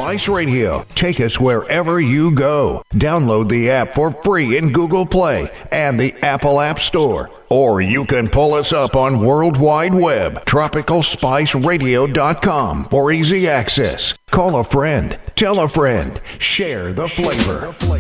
Spice Radio. Take us wherever you go. Download the app for free in Google Play and the Apple App Store. Or you can pull us up on World Wide Web, tropicalspiceradio.com for easy access. Call a friend, tell a friend, share the flavor.